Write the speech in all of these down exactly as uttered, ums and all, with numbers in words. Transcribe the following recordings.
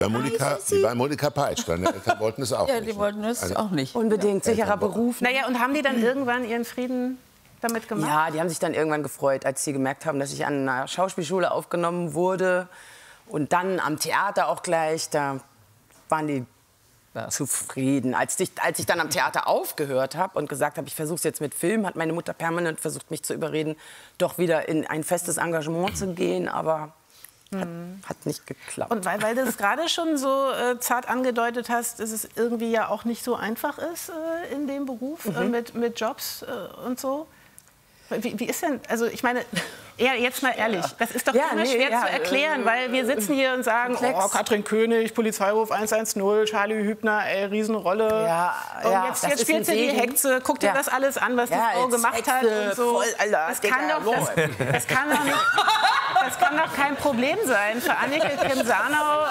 Bei Monika, wie bei Monika Peitsch. Deine Eltern wollten es auch ja, nicht. die wollten es also, auch nicht. Unbedingt, ja, sicherer Beruf. Naja, und haben die dann irgendwann ihren Frieden damit gemacht? Ja, die haben sich dann irgendwann gefreut, als sie gemerkt haben, dass ich an einer Schauspielschule aufgenommen wurde. Und dann am Theater auch gleich, da waren die ja. zufrieden. Als ich, als ich dann am Theater aufgehört habe und gesagt habe, ich versuche es jetzt mit Film, hat meine Mutter permanent versucht, mich zu überreden, doch wieder in ein festes Engagement zu gehen. Aber Hat, hat nicht geklappt. Und weil, weil du es gerade schon so äh, zart angedeutet hast, dass es irgendwie ja auch nicht so einfach ist äh, in dem Beruf mhm. äh, mit, mit Jobs äh, und so. Wie, wie ist denn, also ich meine, ja, jetzt mal ehrlich, das ist doch ja, immer nee, schwer ja, zu erklären, äh, weil wir sitzen hier und sagen, oh, Katrin König, Polizeiruf eins eins null, Charlie Hübner, ey, Riesenrolle. Ja, und ja, jetzt, jetzt spielt sie die Hexe, guck dir ja. das alles an, was ja, die Frau gemacht Hexe, hat und so. Voll, Alter, das, kann doch, das, das, kann doch nicht, das kann doch kein Problem sein, für Anneke Kim-Sanau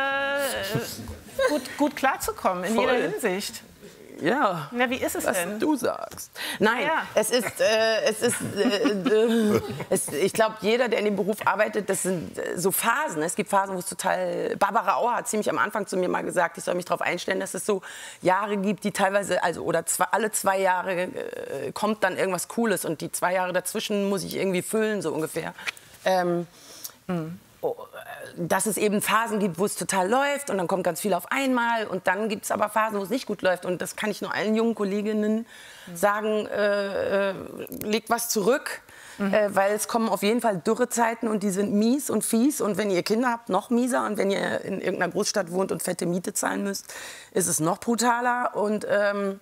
äh, gut, gut klarzukommen, in voll. jeder Hinsicht. Ja, Na, wie ist es was denn? du sagst. Nein, ja. es ist, äh, es ist äh, äh, es, ich glaube, jeder, der in dem Beruf arbeitet, das sind äh, so Phasen. Es gibt Phasen, wo es total... Barbara Auer hat ziemlich am Anfang zu mir mal gesagt, ich soll mich darauf einstellen, dass es so Jahre gibt, die teilweise, also oder zwei, alle zwei Jahre äh, kommt dann irgendwas Cooles und die zwei Jahre dazwischen muss ich irgendwie füllen, so ungefähr. Ähm, mhm. Dass es eben Phasen gibt, wo es total läuft und dann kommt ganz viel auf einmal und dann gibt es aber Phasen, wo es nicht gut läuft und das kann ich nur allen jungen Kolleginnen mhm. sagen, äh, äh, legt was zurück, mhm. äh, weil es kommen auf jeden Fall Dürrezeiten und die sind mies und fies und wenn ihr Kinder habt, noch mieser und wenn ihr in irgendeiner Großstadt wohnt und fette Miete zahlen müsst, ist es noch brutaler und ähm,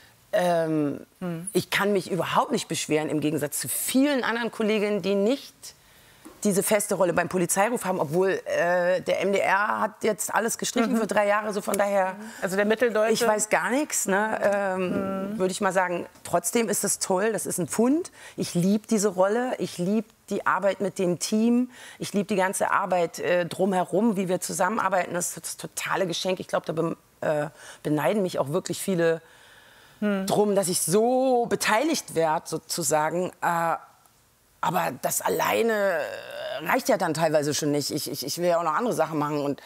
ähm, mhm. ich kann mich überhaupt nicht beschweren, im Gegensatz zu vielen anderen Kolleginnen, die nicht diese feste Rolle beim Polizeiruf haben, obwohl äh, der M D R hat jetzt alles gestrichen mhm. für drei Jahre, so von daher... Also der Mitteldeutsche... Ich weiß gar nichts, ne? ähm, mhm. würde ich mal sagen. Trotzdem ist es toll, das ist ein Pfund. Ich liebe diese Rolle, ich liebe die Arbeit mit dem Team, ich liebe die ganze Arbeit äh, drumherum, wie wir zusammenarbeiten. Das ist das totale Geschenk. Ich glaube, da be äh, beneiden mich auch wirklich viele mhm. drum, dass ich so beteiligt werde, sozusagen. Äh, Aber das alleine reicht ja dann teilweise schon nicht. Ich, ich, ich will ja auch noch andere Sachen machen. Und,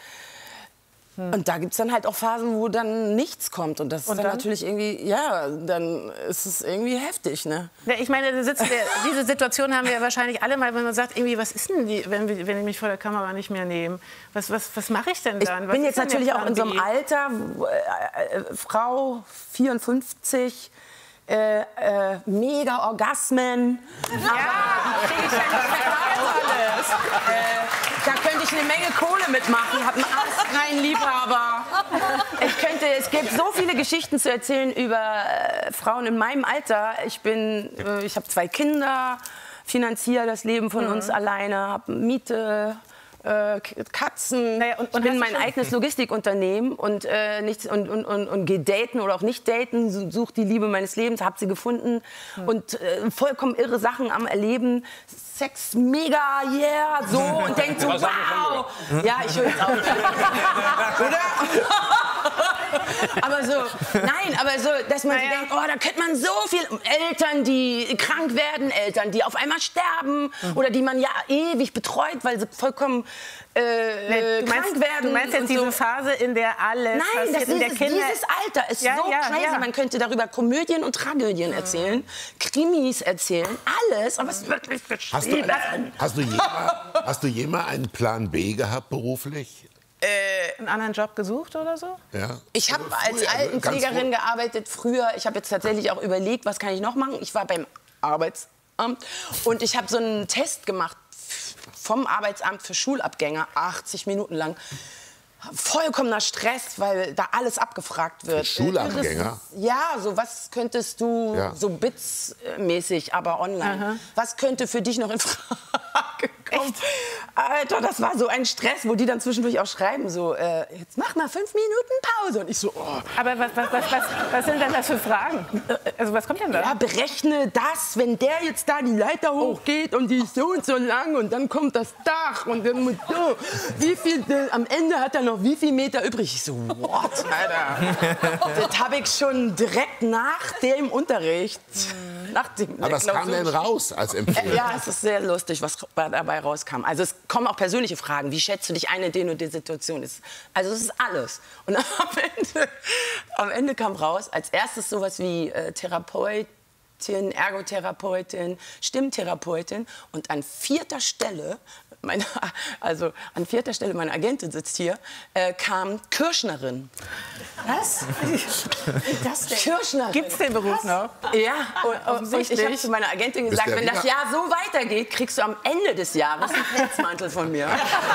hm. und da gibt es dann halt auch Phasen, wo dann nichts kommt. Und das ist und dann, dann natürlich irgendwie, ja, dann ist es irgendwie heftig, ne? Ja, ich meine, wir, diese Situation haben wir ja wahrscheinlich alle mal, wenn man sagt, irgendwie, was ist denn die, wenn, wir, wenn die mich vor der Kamera nicht mehr nehmen? Was, was, was mache ich denn dann? Ich was bin jetzt natürlich auch in so einem Alter, äh, äh, Frau, vierundfünfzig, Äh, äh, mega Orgasmen. Ja, krieg ich ja alles. Äh, da könnte ich eine Menge Kohle mitmachen. Hab einen astreinen Liebhaber. Ich könnte, es gibt so viele Geschichten zu erzählen über äh, Frauen in meinem Alter. Ich bin, äh, ich habe zwei Kinder, finanziere das Leben von mhm. uns alleine, habe Miete. Äh, Katzen. Naja, und, und ich bin mein eigenes Logistikunternehmen und, äh, nichts, und, und, und, und gehe daten oder auch nicht daten, suche die Liebe meines Lebens, habe sie gefunden hm. und äh, vollkommen irre Sachen am Erleben. Sex mega, yeah, so und denkt so, wow. Ja, ich höre jetzt auf. Oder? Aber so, nein, aber so, dass man naja. so denkt, oh, da könnte man so viel, Eltern, die krank werden, Eltern, die auf einmal sterben mhm. oder die man ja ewig betreut, weil sie vollkommen äh, nee, du krank meinst, werden. Du meinst jetzt diese so. Phase, in der alles Nein, passiert, das in der dieses, Kinder... dieses Alter ist ja, so ja, crazy. Ja. Man könnte darüber Komödien und Tragödien mhm. erzählen, Krimis erzählen, alles, aber es ist wirklich geschrieben. Hast du, hast, du jemals, hast du jemals einen Plan B gehabt beruflich? Äh, einen anderen Job gesucht oder so? Ja. Ich habe als Altenpflegerin gearbeitet früher. Ich habe jetzt tatsächlich auch überlegt, was kann ich noch machen. Ich war beim Arbeitsamt und ich habe so einen Test gemacht vom Arbeitsamt für Schulabgänger, achtzig Minuten lang. Vollkommener Stress, weil da alles abgefragt wird. Für Schulabgänger? Ja, so was könntest du, ja. so Bits-mäßig, aber online. Aha. Was könnte für dich noch in Frage kommen? Echt? Alter, das war so ein Stress, wo die dann zwischendurch auch schreiben, so, äh, jetzt mach mal fünf Minuten Pause. Und ich so, oh. Aber was, was, was, was, was sind denn das für Fragen? Also was kommt denn da? Ja, berechne das, wenn der jetzt da die Leiter hochgeht und die ist so und so lang und dann kommt das Dach und dann muss so, wie viel, äh, am Ende hat er noch wie viel Meter übrig? Ich so, what, Alter? Das habe ich schon direkt nach dem Unterricht. nach dem Aber was kam denn raus als Empfehlung? Ja, es ist sehr lustig, was dabei rauskam. Also es kommen auch persönliche Fragen. Wie schätzt du dich ein in den und der Situation? Also es ist alles. Und am Ende, am Ende kam raus, als erstes sowas wie äh, Therapeut, Ergotherapeutin, Stimmtherapeutin und an vierter Stelle, meine, also an vierter Stelle, meine Agentin sitzt hier, äh, kam Kirschnerin. Was? Das denn? Kirschnerin. Gibt's den Beruf noch? Ja, und, und ich habe zu meiner Agentin gesagt, wenn das Jahr so weitergeht, kriegst du am Ende des Jahres einen Pelzmantel von mir.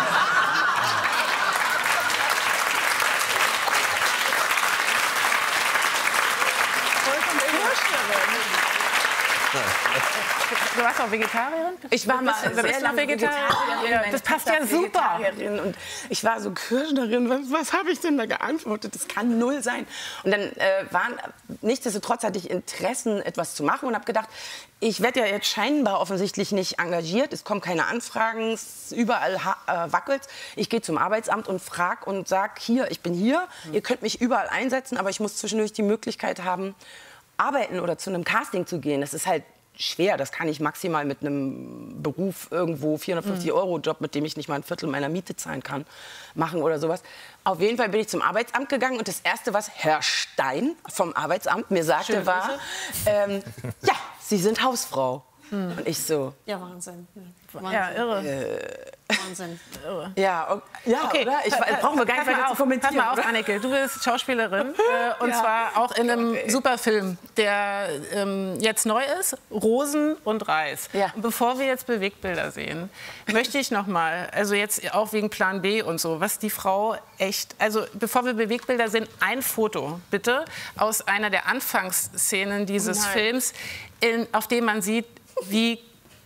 Du warst auch Vegetarierin? Ich war mal sehr sehr lange Vegetarierin. Ja, das passt ja super. Und ich war so Kirschnerin. Was, was habe ich denn da geantwortet? Das kann null sein. Und dann äh, waren, nichtsdestotrotz hatte ich Interessen, etwas zu machen und habe gedacht, ich werde ja jetzt scheinbar offensichtlich nicht engagiert. Es kommen keine Anfragen, es überall äh, wackelt. Ich gehe zum Arbeitsamt und frage und sage, hier, ich bin hier. Mhm. Ihr könnt mich überall einsetzen, aber ich muss zwischendurch die Möglichkeit haben, arbeiten oder zu einem Casting zu gehen. Das ist halt schwer. Das kann ich maximal mit einem Beruf irgendwo, vierhundertfünfzig Euro Job, mit dem ich nicht mal ein Viertel meiner Miete zahlen kann, machen oder sowas. Auf jeden Fall bin ich zum Arbeitsamt gegangen und das Erste, was Herr Stein vom Arbeitsamt mir sagte, Schöne war, ähm, ja, Sie sind Hausfrau. Hm. Und ich so... Ja, Wahnsinn. Wahnsinn. Ja, irre. Äh, Wahnsinn. Irre. Ja, okay, ja okay. oder? Ich brauchen wir gar nicht weiter zu kommentieren. Pass mal auf, oder? Anneke, du bist Schauspielerin äh, und Ja. zwar auch in einem Okay. super Film, der ähm, jetzt neu ist, Rosen und Reis. Ja. Und bevor wir jetzt Bewegtbilder sehen, möchte ich noch mal, also jetzt auch wegen Plan B und so, was die Frau echt, also bevor wir Bewegtbilder sehen, ein Foto bitte aus einer der Anfangsszenen dieses Nein. Films, in, auf dem man sieht, wie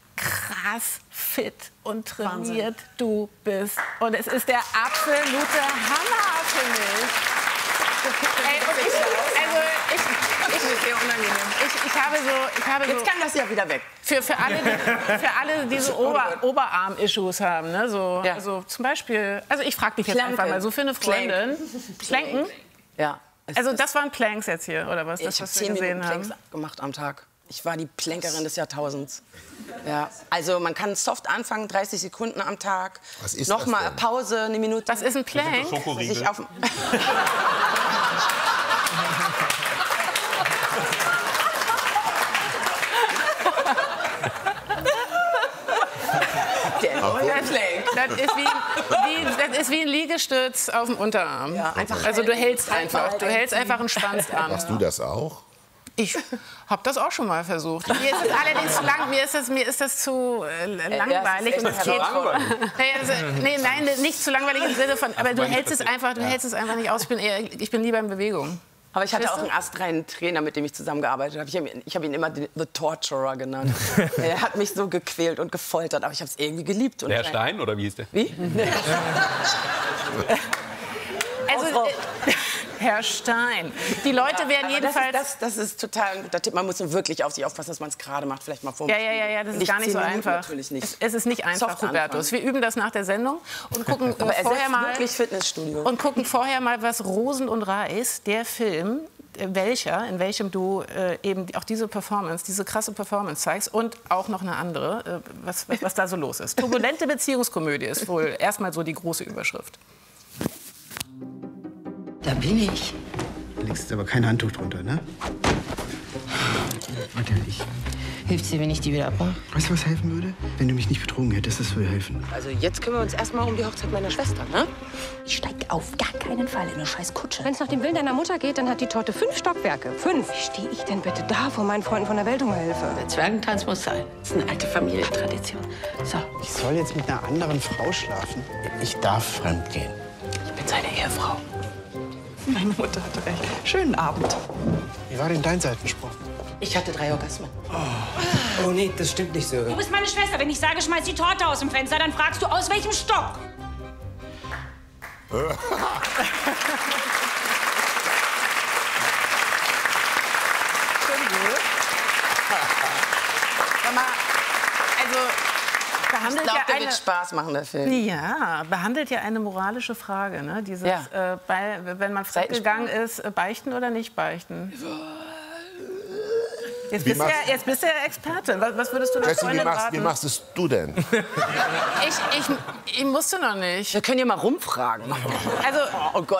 krass fit und trainiert Wahnsinn. du bist. Und es ist der absolute Hammer für mich. Ey, und ich, also ich, Das ist sehr unangenehm. ich, ich habe so, ich habe Jetzt so kann das ja wieder weg. für, für alle, die, für alle, die so Ober, Oberarm-Issues haben, ne? So, Ja. also zum Beispiel, also ich frage dich jetzt Planken. einfach mal, so für eine Freundin, Planken, Ja. Es also ist- das waren Planks jetzt hier, oder was, das, ich habe was wir zehn gesehen Minuten Planks haben? gemacht am Tag. Ich war die Plankerin des Jahrtausends. Ja. Also man kann soft anfangen, dreißig Sekunden am Tag. Was ist Noch das mal denn? Pause, eine Minute. Was ist ein Plank? Sich auf Der neue Plank. Das ist wie, wie, das ist wie ein Liegestütz auf dem Unterarm. Ja, einfach Also du hältst halten. einfach, du hältst einfach einen Schwanz an. Machst du das auch? Ich habe das auch schon mal versucht. Mir ist es allerdings zu lang, mir ist das, mir ist das zu äh, langweilig. Ja, und es ist es echt geht nee, also, nee, nein, nicht zu langweilig im Sinne von, aber du hältst es einfach, du hältst es einfach nicht aus. Ich bin, eher, ich bin lieber in Bewegung. Aber ich hatte Verstehst auch einen astreinen Trainer, mit dem ich zusammengearbeitet habe. Ich habe ihn, ich hab ihn immer den- The Torturer genannt. Er hat mich so gequält und gefoltert, aber ich habe es irgendwie geliebt. Und Der Herr Stein, oder wie hieß der? Wie? Also, Frau- äh, Herr Stein, die Leute werden Aber jedenfalls... Das ist, das, das ist total ein guter Tipp. Man muss nur wirklich auf sich aufpassen, dass man es gerade macht. Vielleicht mal vor Ja, ja, ja, ja, das ist Nicht gar nicht zehn so Minuten, einfach. natürlich nicht. Es, es ist nicht einfach, Soft Hubertus. anfangen. Wir üben das nach der Sendung und gucken Aber äh, er vorher setzt mal wirklich Fitnessstudio. und gucken vorher mal, was Rosen und Reis, der Film, äh, welcher, in welchem du äh, eben auch diese Performance, diese krasse Performance zeigst und auch noch eine andere, äh, was, was, was da so los ist. Turbulente Beziehungskomödie ist wohl erstmal so die große Überschrift. Da bin ich. Da legst jetzt aber kein Handtuch drunter, ne? Warte, ich. Hilft dir, wenn ich die wieder abmache? Weißt du, was helfen würde? Wenn du mich nicht betrogen hättest, das würde helfen. Also jetzt kümmern wir uns erstmal um die Hochzeit meiner Schwester, ne? Ich steig auf gar keinen Fall in eine scheiß Kutsche. Wenn es nach dem Willen deiner Mutter geht, dann hat die Torte fünf Stockwerke. Fünf. Wie stehe ich denn bitte da, wo meinen Freunden von der Welt um Hilfe? Der Zwergentanz muss sein. Das ist eine alte Familientradition. So, Ich soll jetzt mit einer anderen Frau schlafen. Ich darf fremdgehen. ich bin seine Ehefrau. Meine Mutter hatte recht. Schönen Abend. Wie war denn dein Seitensprung? Ich hatte drei Orgasmen. Oh nee, das stimmt nicht so. Du bist meine Schwester. Wenn ich sage, schmeiß die Torte aus dem Fenster, dann fragst du, aus welchem Stock? Sag mal, also Ich behandelt glaube, ja der eine... wird Spaß machen, der Film. Ja, behandelt ja eine moralische Frage, ne? Dieses, Ja. äh, bei, wenn man fremdgegangen ist, äh, beichten oder nicht beichten? Jetzt Wie bist, du ja, machst- jetzt bist du ja Experte. Was, was würdest du einer Jessie, wie Freundin machst, raten? wie machst es du denn? Ich, ich, ich musste noch nicht. Wir können ja mal rumfragen. Also, Oh Gott.